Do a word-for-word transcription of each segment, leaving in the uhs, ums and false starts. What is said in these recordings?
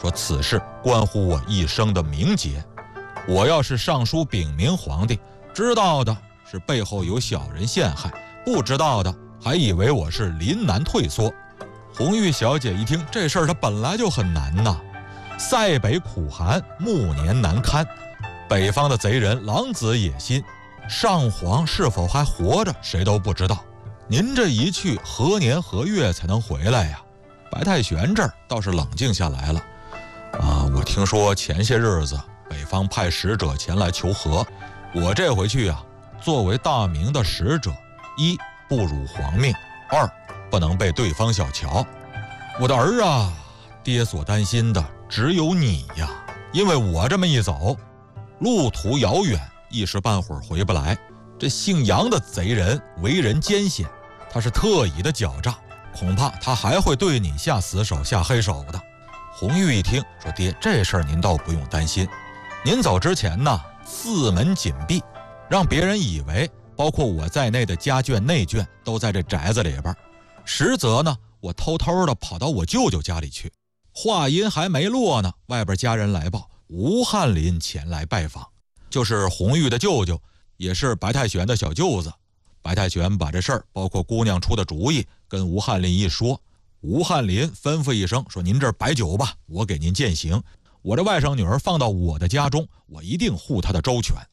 说此事关乎我一生的名节，我要是上书禀明皇帝，知道的是背后有小人陷害，不知道的还以为我是临难退缩。红玉小姐一听这事儿，她本来就很难呐，塞北苦寒，暮年难堪，北方的贼人狼子野心，上皇是否还活着谁都不知道，您这一去何年何月才能回来呀？白太玄这儿倒是冷静下来了啊，我听说前些日子北方派使者前来求和，我这回去啊，作为大明的使者，一不辱皇命，二不能被对方小瞧。我的儿啊，爹所担心的只有你呀，因为我这么一走，路途遥远，一时半会儿回不来。这姓杨的贼人为人艰险，他是特意的狡诈，恐怕他还会对你下死手下黑手的。红玉一听说，爹，这事儿您倒不用担心，您走之前呢，四门紧闭，让别人以为包括我在内的家眷内眷都在这宅子里边，实则呢，我偷偷的跑到我舅舅家里去。话音还没落呢，外边家人来报，吴翰林前来拜访，就是红玉的舅舅，也是白太玄的小舅子。白太玄把这事儿，包括姑娘出的主意，跟吴翰林一说，吴翰林吩咐一声说：“您这儿摆酒吧，我给您饯行。我这外甥女儿放到我的家中，我一定护她的周全。”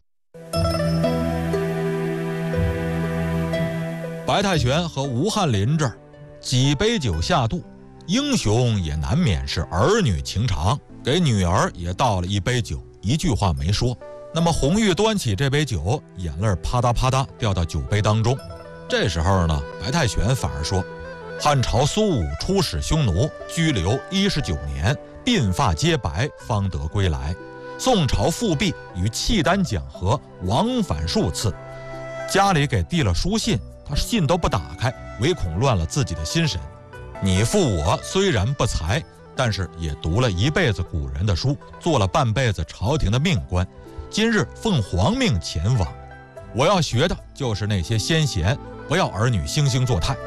白太玄和吴翰林这儿几杯酒下肚，英雄也难免是儿女情长，给女儿也倒了一杯酒，一句话没说。那么红玉端起这杯酒，眼泪啪嗒啪嗒掉到酒杯当中。这时候呢，白太玄反而说：“汉朝苏武出使匈奴，拘留一十九年，鬓发皆白，方得归来。宋朝复辟，与契丹讲和，往返数次。家里给递了书信，他信都不打开，唯恐乱了自己的心神。你父我虽然不才，但是也读了一辈子古人的书，做了半辈子朝廷的命官，今日奉皇命前往，我要学的就是那些先贤，不要儿女惺惺作态。”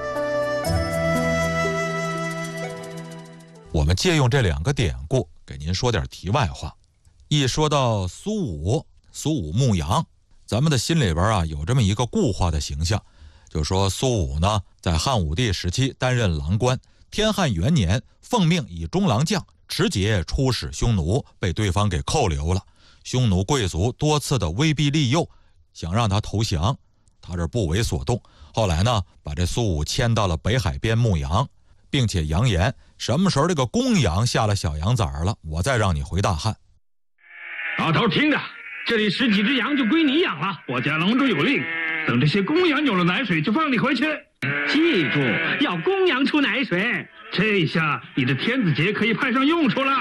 我们借用这两个典故，给您说点题外话。一说到苏武，苏武牧羊，咱们的心里边啊有这么一个固化的形象，就说苏武呢，在汉武帝时期担任郎官，天汉元年奉命以中郎将持节出使匈奴，被对方给扣留了。匈奴贵族多次的威逼利诱，想让他投降，他这不为所动。后来呢，把这苏武迁到了北海边牧羊，并且扬言什么时候这个公羊下了小羊崽了，我再让你回大汉。 老头听着，这里十几只羊就归你养了，我家龙主有令，等这些公羊有了奶水就放你回去。记住，要公羊出奶水，这下你的天子节可以派上用处了。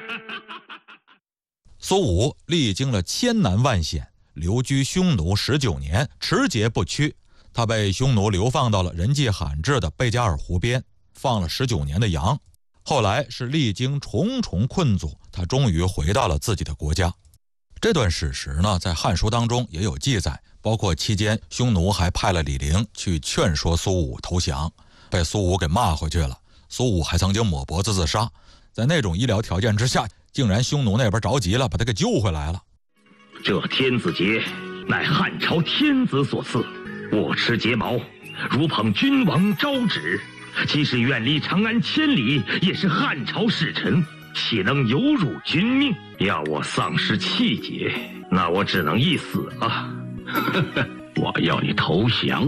苏武历经了千难万险，留居匈奴十九年，持节不屈。他被匈奴流放到了人迹罕至的贝加尔湖边，放了十九年的羊。后来是历经重重困阻，他终于回到了自己的国家。这段史实呢，在《汉书》当中也有记载，包括期间匈奴还派了李陵去劝说苏武投降，被苏武给骂回去了。苏武还曾经抹脖子自杀，在那种医疗条件之下，竟然匈奴那边着急了，把他给救回来了。 这天子节乃汉朝天子所赐，我持节毛，如捧君王招旨，即使远离长安千里，也是汉朝使臣，岂能有辱君命？要我丧失气节，那我只能一死了。我要你投降。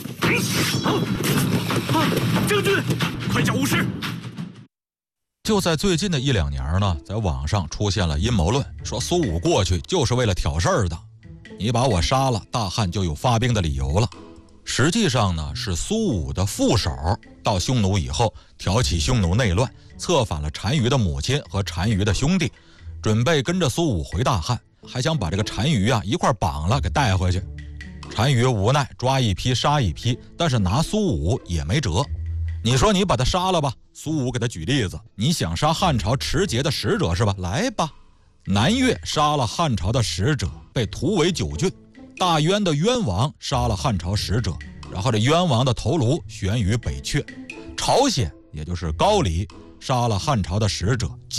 啊！将军，快叫武士！ 就在最近的一两年呢，在网上出现了阴谋论，说苏武过去就是为了挑事儿的，你把我杀了，大汉就有发兵的理由了。实际上呢，是苏武的副手到匈奴以后，挑起匈奴内乱，策反了单于的母亲和单于的兄弟，准备跟着苏武回大汉，还想把这个单于啊一块绑了给带回去。单于无奈抓一批杀一批，但是拿苏武也没辙。你说你把他杀了吧，苏武给他举例子，你想杀汉朝持节的使者是吧？来吧。南越杀了汉朝的使者，被屠为九郡。大渊的渊王杀了汉朝使者，然后这渊王的头颅悬于北阙。朝鲜也就是高丽杀了汉朝的使者，